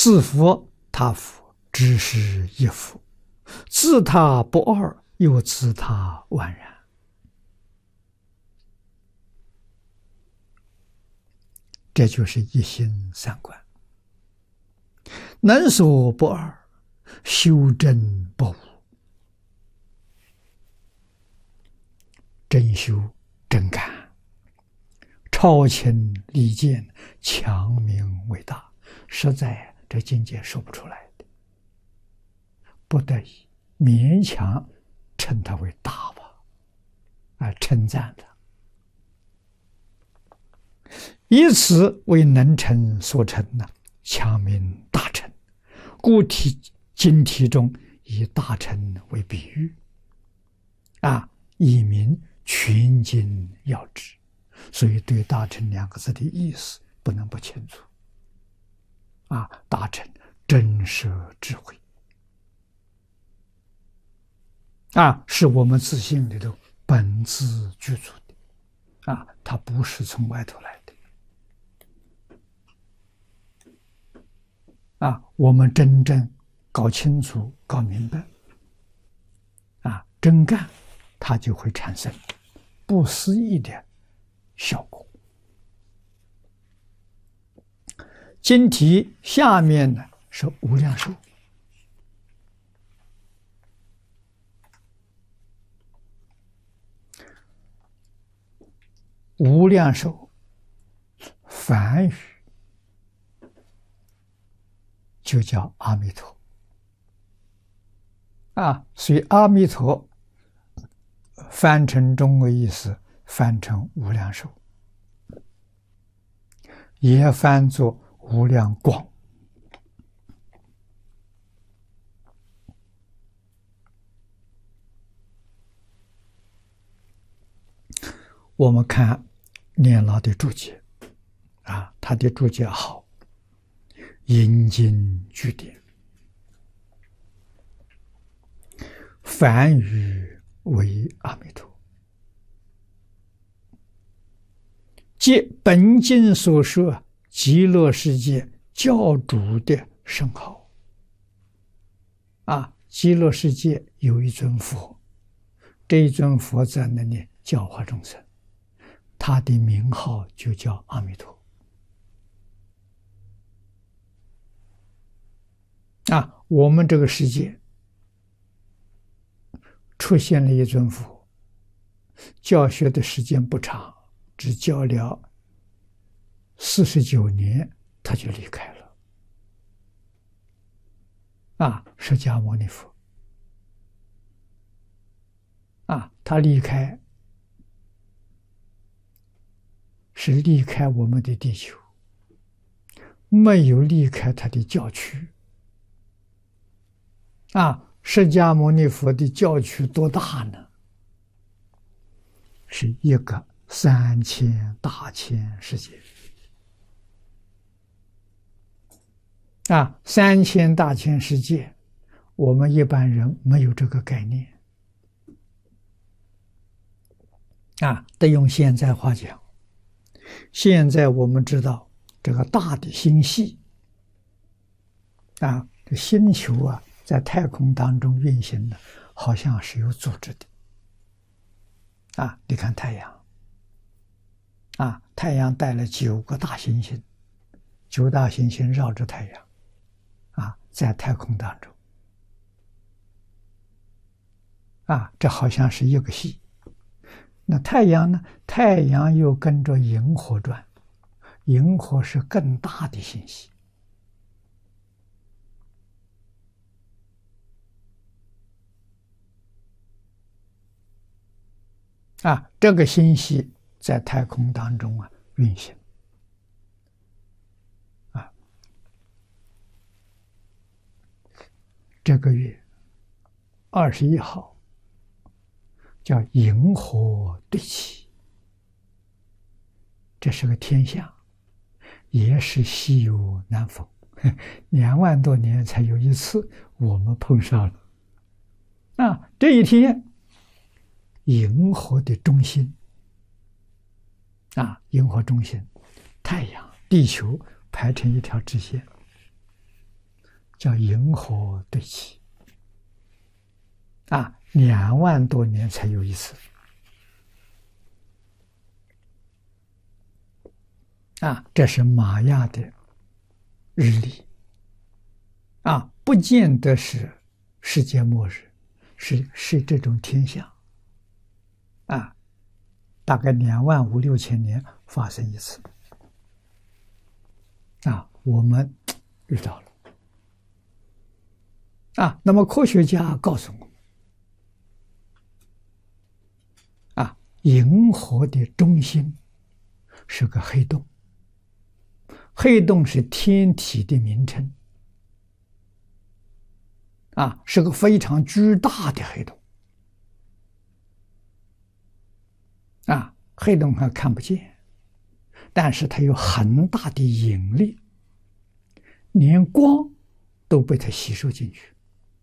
自佛他佛，只是一佛；自他不二，又自他宛然。这就是一心三观，能所不二，修真不误。真修真干，超情离间，强名伟大，实在这境界说不出来的，不得已勉强称它为大吧，称赞它。以此为能成所成呢，强名大成，故经题中以大成为比喻，以明群经要旨，所以对大成两个字的意思不能不清楚。大成真实智慧，是我们自信里头本自具足的，它不是从外头来的。我们真正搞清楚、搞明白，真干，它就会产生不思议的效果。经题下面呢是无量寿，无量寿梵语就叫阿弥陀，所以阿弥陀翻成中国意思，翻成无量寿，也翻作无量光。我们看念老的注解，他的注解好，引经据典，梵语为阿弥陀，即本经所说极乐世界教主的圣号。极乐世界有一尊佛，这一尊佛在那里教化众生，他的名号就叫阿弥陀。我们这个世界出现了一尊佛，教学的时间不长，只教了49年，他就离开了。释迦牟尼佛，他离开是离开我们的地球，没有离开他的教区。释迦牟尼佛的教区多大呢？是一个3000大千世界。3000大千世界，我们一般人没有这个概念。得用现在话讲，现在我们知道这个大的星系，这星球在太空当中运行的，好像是有组织的。你看太阳，太阳带了9个大行星，9大行星绕着太阳，在太空当中，这好像是一个系。那太阳呢？太阳又跟着银河转，银河是更大的星系。这个星系在太空当中运行。这个月21号叫银河对齐，这是个天象，也是稀有难逢，2万多年才有一次我们碰上了。这一天，银河的中心，银河中心，太阳、地球排成一条直线， 叫银河对齐，2万多年才有一次。这是玛雅的日历，不见得是世界末日，是这种天象，大概25000-6000年发生一次，我们遇到了，那么科学家告诉我们，银河的中心是个黑洞。黑洞是天体的名称，是个非常巨大的黑洞，黑洞还看不见，但是它有很大的引力，连光都被它吸收进去，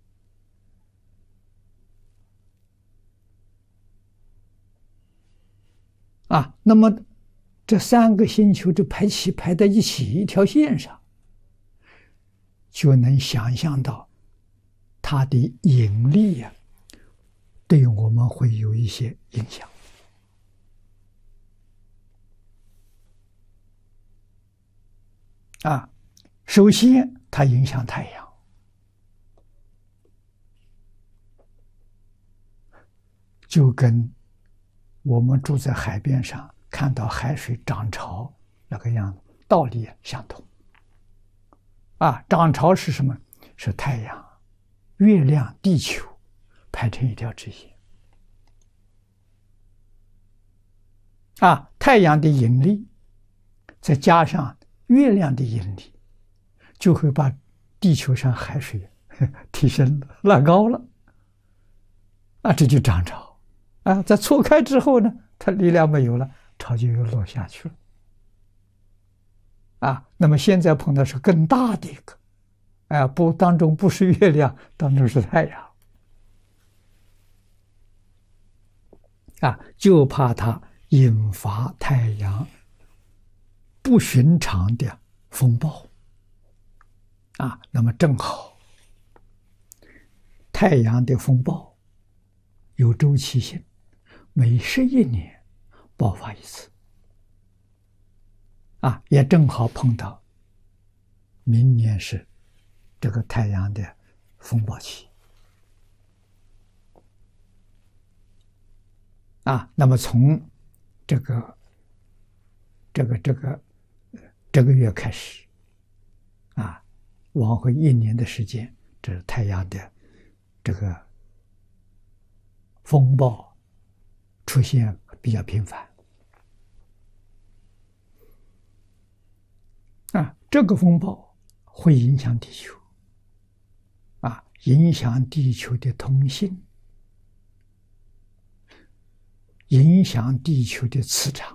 那么这3个星球就排在一起一条线上，就能想象到它的引力对我们会有一些影响。首先它影响太阳，就跟我们住在海边上看到海水涨潮那个样子道理相同。涨潮是什么？是太阳、月亮、地球排成一条直线。太阳的引力再加上月亮的引力，就会把地球上海水提升了，拉高了，这就涨潮。在错开之后呢，它力量没有了，潮就又落下去了。那么现在碰到是更大的一个，不，当中不是月亮，当中是太阳。就怕它引发太阳不寻常的风暴。那么正好太阳的风暴有周期性，每11年爆发一次，也正好碰到明年是这个太阳的风暴期。那么从这个月开始，往回1年的时间，这是太阳的这个风暴出现比较频繁。这个风暴会影响地球，影响地球的通信，影响地球的磁场，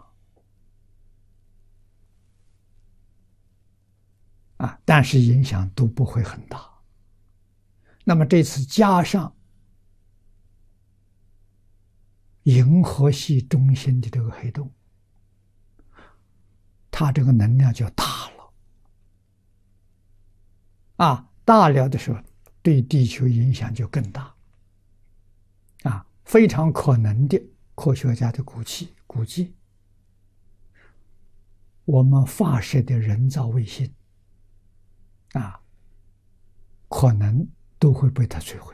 但是影响都不会很大。那么这次加上银河系中心的这个黑洞，它这个能量就大了，大了的时候对地球影响就更大，非常可能的，科学家的估计我们发射的人造卫星可能都会被它摧毁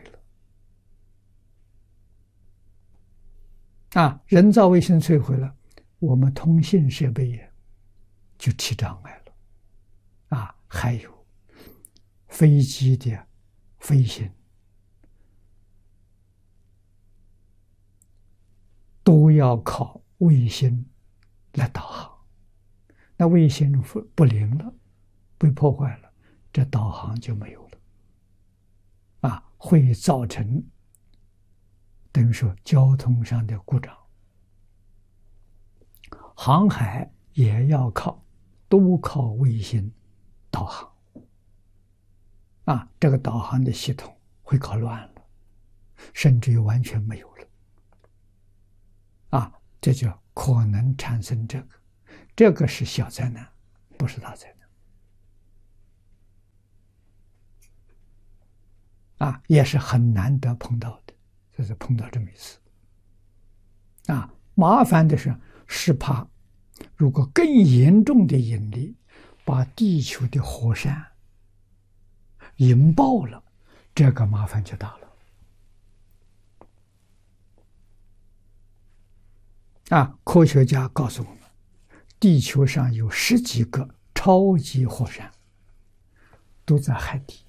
了。人造卫星摧毁了，我们通信设备也就起障碍了。还有飞机的飞行都要靠卫星来导航，那卫星不灵了，被破坏了，这导航就没有了，会造成等于说交通上的故障。航海也要都靠卫星导航，这个导航的系统会搞乱了，甚至于完全没有了，这就可能产生这个是小灾难，不是大灾难。 也是很难得碰到的，这是碰到这么一次。麻烦的是怕如果更严重的引力把地球的火山引爆了，这个麻烦就大了。科学家告诉我们，地球上有10几个超级火山，都在海底。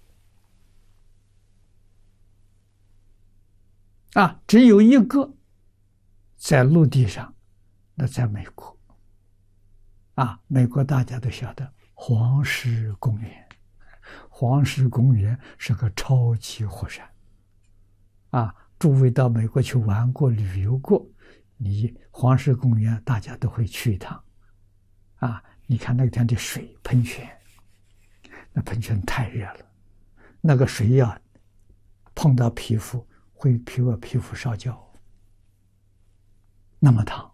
只有一个在陆地上，那在美国。美国大家都晓得黄石公园，黄石公园是个超级火山。诸位到美国去玩过、旅游过，你黄石公园大家都会去一趟。你看那天的水喷泉，那喷泉太热了，那个水碰到皮肤会皮肤烧焦，那么烫。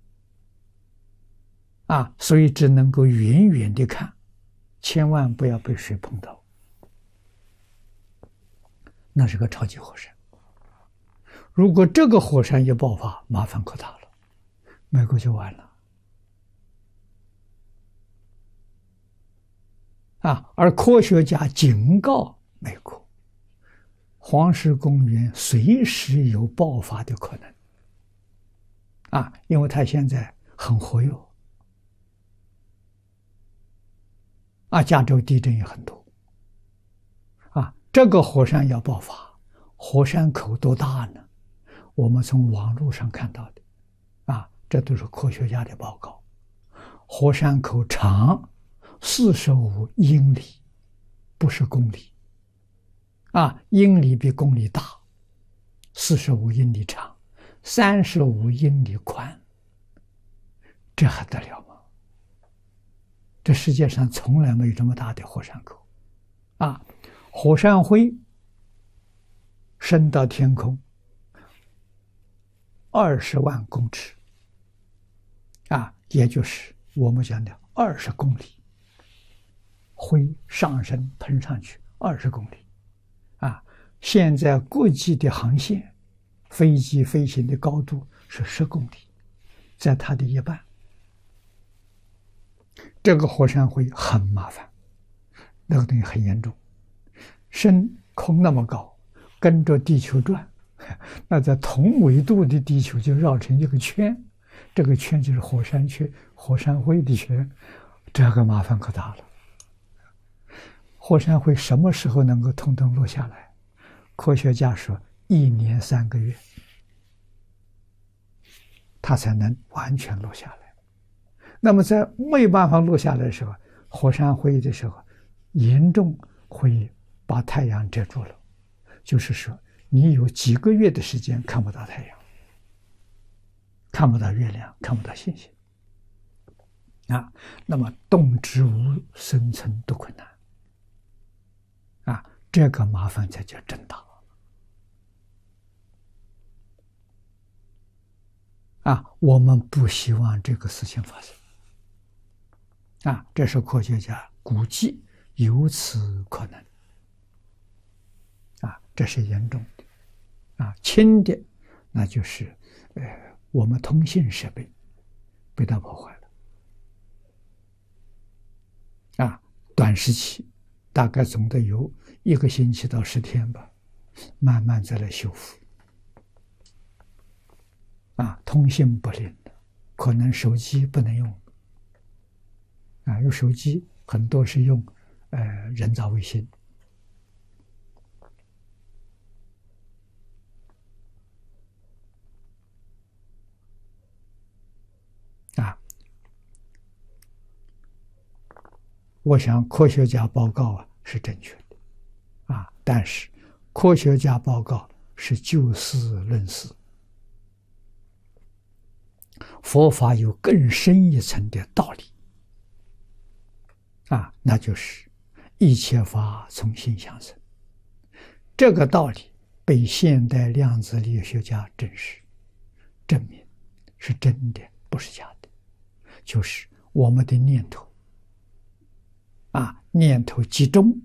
所以只能够远远的看，千万不要被水碰到。那是个超级火山。如果这个火山一爆发，麻烦可大了，美国就完了。而科学家警告美国，黄石公园随时有爆发的可能。因为它现在很活跃。加州地震也很多。这个火山要爆发，火山口多大呢？我们从网络上看到的，这都是科学家的报告。火山口长45英里，不是公里。英里比公里大，45英里长，35英里宽，这还得了吗？这世界上从来没有这么大的火山口。火山灰升到天空20万公尺，也就是我们讲的20公里，灰上升喷上去20公里。现在国际的航线，飞机飞行的高度是10公里，在它的一半。这个火山灰很麻烦，那个东西很严重，升空那么高，跟着地球转，那在同纬度的地球就绕成一个圈，这个圈就是火山圈、火山灰的圈，这个麻烦可大了。火山灰什么时候能够统统落下来？科学家说1年3个月，它才能完全落下来。那么在没办法落下来的时候，火山灰的时候严重会把太阳遮住了，就是说你有几个月的时间看不到太阳，看不到月亮，看不到星星。那么动植物生存都困难。这个麻烦才叫真大。我们不希望这个事情发生。这是科学家估计有此可能。这是严重的。轻的那就是我们通信设备被它破坏了。短时期大概总得有1个星期到10天吧，慢慢再来修复。通信不灵的，可能手机不能用。用手机很多是用人造卫星。我想科学家报告是正确的。但是科学家报告是就事论事。佛法有更深一层的道理。那就是一切法从心想生。这个道理被现代量子力学家证实，证明是真的，不是假的。就是我们的念头，念头集中